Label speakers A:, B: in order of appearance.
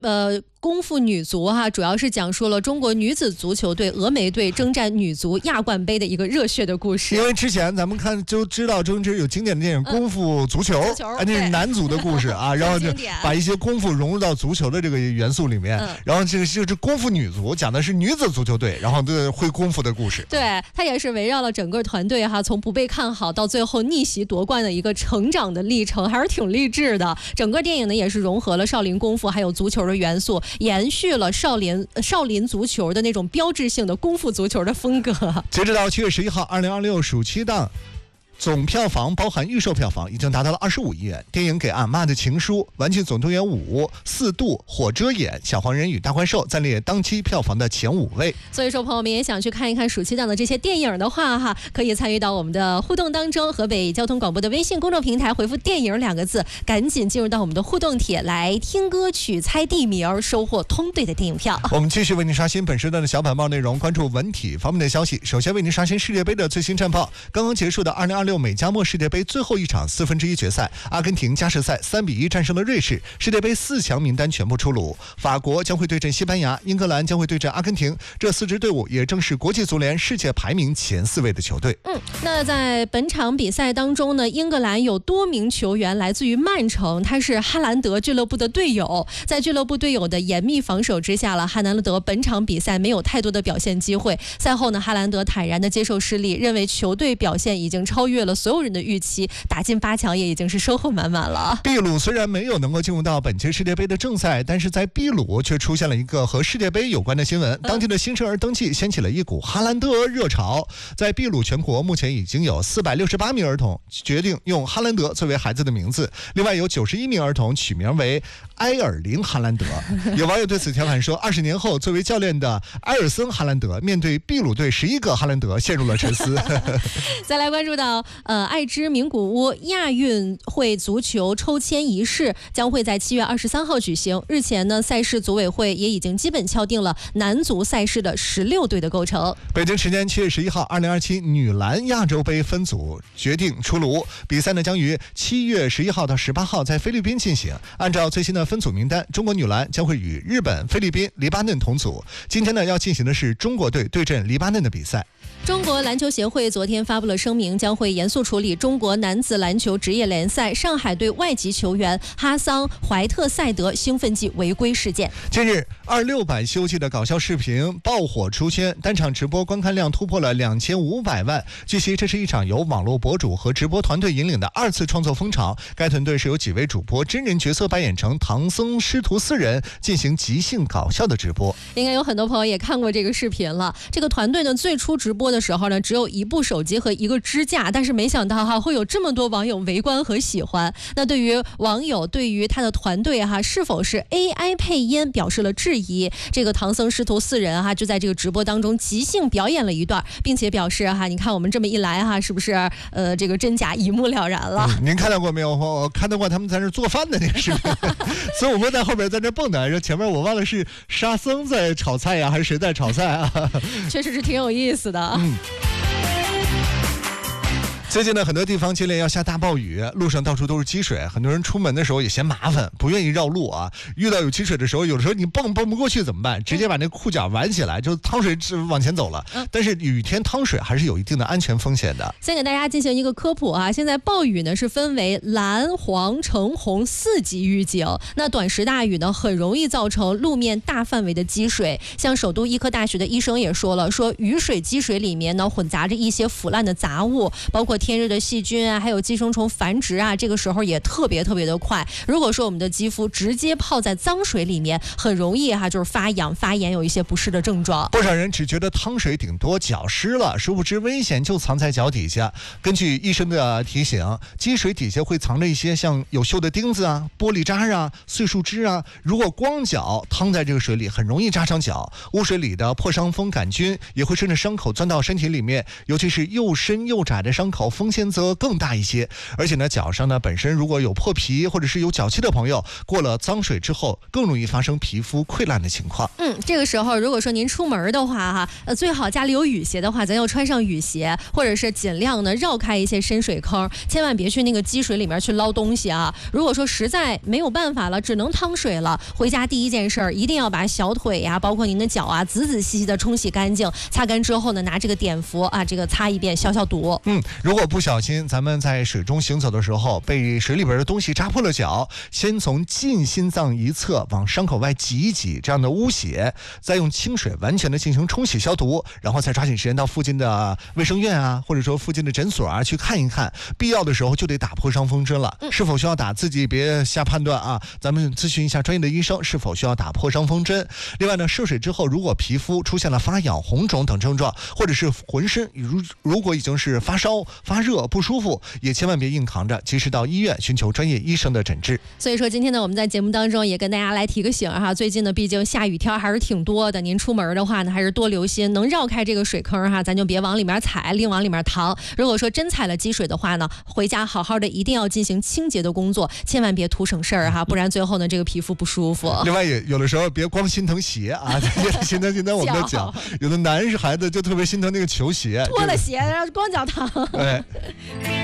A: 功夫女足主要是讲述了中国女子足球队峨眉队征战女足亚冠杯的一个热血的故事。
B: 因为之前咱们看就知道周星驰有经典的电影《功夫足球》，那是男足的故事啊，然后就把一些功夫融入到足球的这个元素里面。然后这个就是功夫女足，讲的是女子足球队，然后会功夫的故事。
A: 对，它也是围绕了整个团队从不被看好到最后逆袭夺冠的一个成长的历程，还是挺励志的。整个电影呢也是融合了少林功夫还有足球的元素，延续了少林足球的那种标志性的功夫足球的风格。
B: 截止到7月11号，2026暑期档总票房包含预售票房已经达到了25亿元。电影《给俺妈的情书》、《玩具总动员5》、《四渡》、《火遮眼》、《小黄人与大怪兽》暂列当期票房的前5位。
A: 所以说朋友们也想去看一看暑期档的这些电影的话可以参与到我们的互动当中。河北交通广播的微信公众平台回复电影2个字，赶紧进入到我们的互动帖来听歌曲猜地名，收获通兑的电影票。
B: 我们继续为您刷新本时段的小板报内容，关注文体方面的消息。首先为您刷新世界杯的最新战报。刚刚结束的2026美加墨世界杯最后一场1/4决赛，阿根廷加时赛3-1战胜了瑞士。世界杯4强名单全部出炉，法国将会对阵西班牙，英格兰将会对阵阿根廷。这4支队伍也正是国际足联世界排名前4位的球队。
A: 那在本场比赛当中呢，英格兰有多名球员来自于曼城，他是哈兰德俱乐部的队友。在俱乐部队友的严密防守之下哈兰德本场比赛没有太多的表现机会。赛后呢，哈兰德坦然地接受失利，认为球队表现已经超越了所有人的预期，打进8强也已经是收获满满了。
B: 秘鲁虽然没有能够进入到本届世界杯的正赛，但是在秘鲁却出现了一个和世界杯有关的新闻。当地的新生儿登记掀起了一股哈兰德热潮。在秘鲁全国目前已经有468名儿童决定用哈兰德作为孩子的名字，另外有91名儿童取名为埃尔林哈兰德。有网友对此调侃说，20年后作为教练的埃尔森哈兰德面对秘鲁队11个哈兰德陷入了沉思。
A: 再来关注到爱知名古屋亚运会足球抽签仪式将会在7月23号举行。日前呢，赛事组委会也已经基本敲定了男足赛事的16队的构成。
B: 北京时间7月11号，2027女篮亚洲杯分组决定出炉，比赛呢将于7月11号到18号在菲律宾进行。按照最新的分组名单，中国女篮将会与日本、菲律宾、黎巴嫩同组。今天呢要进行的是中国队对阵黎巴嫩的比赛。
A: 中国篮球协会昨天发布了声明，将会严肃处理中国男子篮球职业联赛上海队外籍球员哈桑·怀特赛德兴奋剂违规事件。
B: 近日，26版《西游记》的搞笑视频爆火出圈，单场直播观看量突破了2500万。据悉，这是一场由网络博主和直播团队引领的2次创作风潮。该团队是由几位主播真人角色扮演成唐僧师徒4人，进行即兴搞笑的直播。
A: 应该有很多朋友也看过这个视频了。这个团队呢，最初直播的时候呢，只有1部手机和1个支架，但是没想到会有这么多网友围观和喜欢。那对于网友对于他的团队是否是 AI 配音表示了质疑。这个唐僧师徒4人就在这个直播当中即兴表演了一段，并且表示你看我们这么一来是不是这个真假一目了然了。
B: 您看到过没有？我看到过他们在那做饭的那个视频。孙悟空在后边在那蹦跶，前面我忘了是沙僧在炒菜呀，还是谁在炒菜啊？
A: 确实是挺有意思的。
B: 最近呢，很多地方接连要下大暴雨，路上到处都是积水，很多人出门的时候也嫌麻烦，不愿意绕路啊。遇到有积水的时候，有的时候你蹦不过去怎么办？直接把那裤脚挽起来，就趟水往前走了。但是雨天趟水还是有一定的安全风险的。
A: 先给大家进行一个科普现在暴雨呢是分为蓝、黄、橙、红4级预警。那短时大雨呢很容易造成路面大范围的积水。像首都医科大学的医生也说了，说雨水积水里面呢混杂着一些腐烂的杂物，包括天日的细菌还有寄生虫繁殖这个时候也特别的快。如果说我们的肌肤直接泡在脏水里面，很容易就是发痒发炎，有一些不适的症状。
B: 不少人只觉得趟水顶多脚湿了，殊不知危险就藏在脚底下。根据医生的提醒，积水底下会藏着一些像有锈的钉子玻璃渣碎树枝如果光脚趟在这个水里，很容易扎伤脚。污水里的破伤风杆菌也会顺着伤口钻到身体里面，尤其是又深又窄的伤口风险则更大一些。而且呢，脚上呢本身如果有破皮或者是有脚气的朋友，过了脏水之后更容易发生皮肤溃烂的情况。
A: 这个时候如果说您出门的话最好家里有雨鞋的话，咱要穿上雨鞋，或者是尽量呢绕开一些深水坑，千万别去那个积水里面去捞东西啊。如果说实在没有办法了，只能趟水了，回家第一件事儿一定要把小腿呀，包括您的脚啊，仔仔细细的冲洗干净，擦干之后呢，拿这个碘伏啊，这个擦一遍消消毒。
B: 如果不小心咱们在水中行走的时候，被水里边的东西扎破了脚，先从近心脏一侧往伤口外挤一挤，这样的污血，再用清水完全的进行冲洗消毒，然后再抓紧时间到附近的卫生院啊，或者说附近的诊所啊去看一看，必要的时候就得打破伤风针了。是否需要打，自己别瞎判断啊，咱们咨询一下专业的医生是否需要打破伤风针。另外呢，涉水之后如果皮肤出现了发痒、红肿等症状，或者是浑身如果已经是发烧、发热不舒服，也千万别硬扛着，及时到医院寻求专业医生的诊治。
A: 所以说今天呢，我们在节目当中也跟大家来提个醒哈，最近呢毕竟下雨天还是挺多的，您出门的话呢还是多留心，能绕开这个水坑哈，咱就别往里面踩，另往里面淌。如果说真踩了积水的话呢，回家好好的一定要进行清洁的工作，千万别图省事儿哈，不然最后呢这个皮肤不舒服。
B: 另外也有的时候别光心疼鞋啊，也心疼我们的脚，有的男孩子就特别心疼那个球鞋，
A: 脱了鞋然后光脚疼。
B: 对。